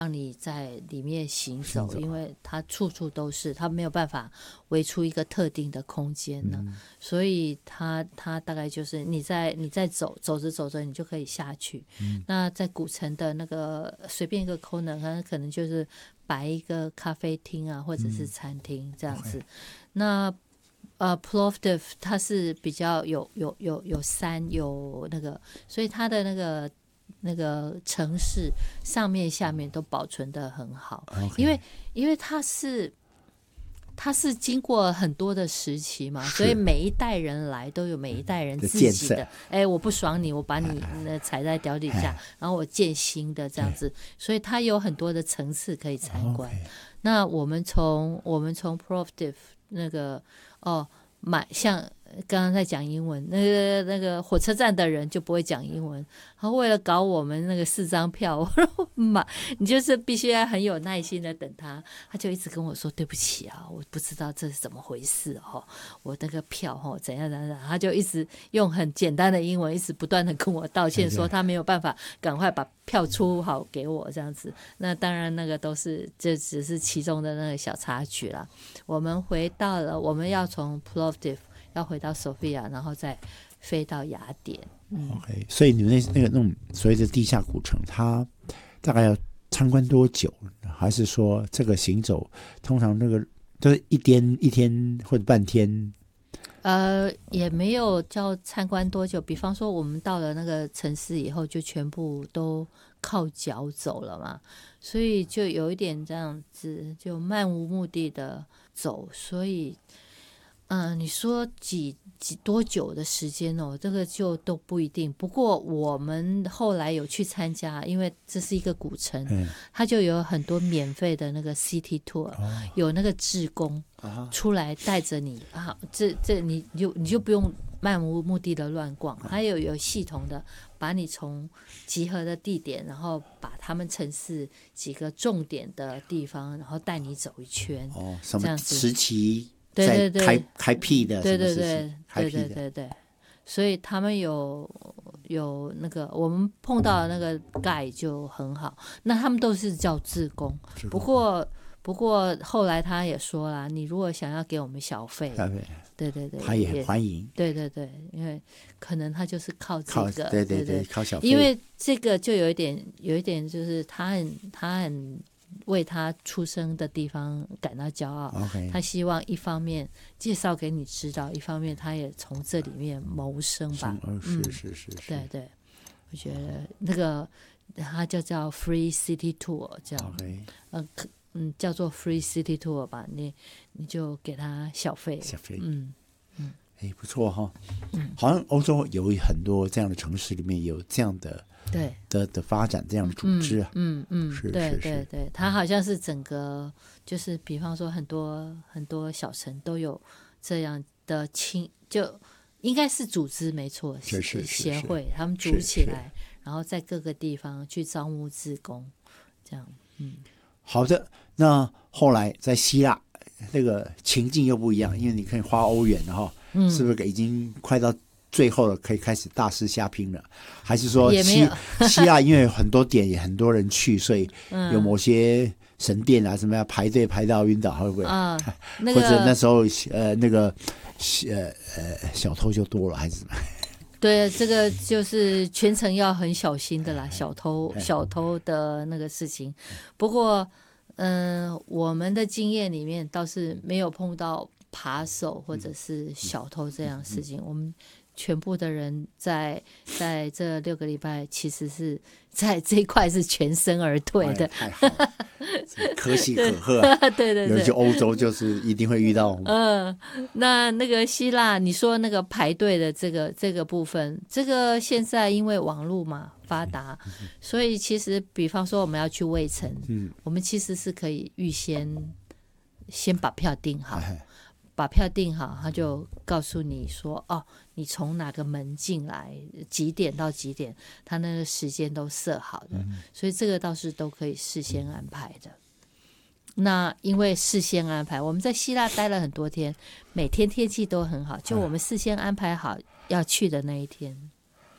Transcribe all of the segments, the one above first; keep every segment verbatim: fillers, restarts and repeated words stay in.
让你在里面行走，行走因为它处处都是，它没有办法围出一个特定的空间呢，嗯、所以它它大概就是你在你在走走着走着，你就可以下去。嗯、那在古城的那个随便一个 corner， 它可能就是摆一个咖啡厅啊，或者是餐厅这样子。嗯、那呃 Plovdiv 它是比较有有有有山有那个，所以它的那个。那个城市上面下面都保存得很好， okay. 因为因为它是它是经过很多的时期嘛，所以每一代人来都有每一代人自己的，哎，我不爽你，我把你踩在脚底下，然后我建新的这样子，所以它有很多的层次可以参观。Okay. 那我们从我们从 Plovdiv 那个哦买像。刚刚在讲英文，那个那个火车站的人就不会讲英文，他为了搞我们那个四张票，我说妈，你就是必须要很有耐心的等他，他就一直跟我说对不起啊，我不知道这是怎么回事哦，我那个票哦怎样怎样，他就一直用很简单的英文，一直不断的跟我道歉，说他没有办法赶快把票出好给我这样子。那当然那个都是这只是其中的那个小插曲啦。我们回到了，我们要从 Plovdiv。要回到 Sofia， 然后再飞到雅典。嗯、 OK， 所以你们那那个那种所谓的地下古城，它大概要参观多久？还是说这个行走通常那个都是一天一天或者半天？ 呃，也没有叫参观多久。比方说，我们到了那个城市以后，就全部都靠脚走了嘛，所以就有一点这样子，就漫无目的的走，所以。嗯，你说几几多久的时间哦？这个就都不一定。不过我们后来有去参加，因为这是一个古城，嗯、它就有很多免费的那个 city tour，、哦、有那个志工出来带着你啊，这这你就你就不用漫无目的的乱逛，还有有系统的把你从集合的地点，然后把他们城市几个重点的地方，然后带你走一圈。 哦，什么时期？ 对对对， 开开辟的， 对对对，对对对对，所以他们有有那个我们碰到的那个 guide 就很好，那他们都是叫志工，不过不过后来他也说了，你如果想要给我们小费，对对对， 他也很欢迎， 对对对，因为可能他就是靠这个， 对对 对, 对，靠小费， 因为这个就有一点有一点就是他很他很。为他出生的地方感到骄傲， okay. 他希望一方面介绍给你知道，一方面他也从这里面谋生吧。 嗯，是是是是， 对对，我觉得那个他就叫 Free City Tour， 叫、 okay. 呃嗯叫做 Free City Tour 吧，你你就给他小费， 小费， 嗯嗯，哎，不错哈、哦，嗯，好像欧洲有很多这样的城市里面有这样的。 对的, 的发展这样的组织啊， 嗯嗯, 嗯， 是对对对，它好像是整个就是比方说很多很多小城都有这样的亲，就应该是组织没错， 是是协会，他们组起来，然后在各个地方去招募志工，这样，嗯， 好的。那后来在希腊那个情境又不一样，因为你可以花欧元的哈，嗯，是不是已经快到？最后了，可以开始大肆瞎拼了，还是说希希腊因为很多点也很多人去，所以有某些神殿啊什么要排队排到晕倒，会不会？啊，那個、或者那时候呃那个呃呃小偷就多了，还是什么？ 对，这个就是全程要很小心的啦，小偷小偷的那个事情。不过，嗯、呃，我们的经验里面倒是没有碰到扒手或者是小偷这样的事情，嗯嗯、我们。全部的人在在这六个礼拜，其实是在这一块是全身而退的， 太好了，可喜可贺、啊。 对对对， 尤其欧洲就是一定会遇到。 嗯、呃，那那个希腊，你说那个排队的这个这个部分，这个现在因为网络嘛发达，嗯、所以其实比方说我们要去卫城，嗯，我们其实是可以预先先把票订好。哎，把票订好，他就告诉你说，哦，你从哪个门进来，几点到几点，他那个时间都设好的，嗯、所以这个倒是都可以事先安排的。那因为事先安排，我们在希腊待了很多天，每天天气都很好，就我们事先安排好要去的那一天，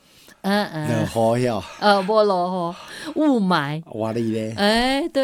嗯嗯， 落雨哟， 呃，无落雨，雾霾， 哇哩咧。 哎，对。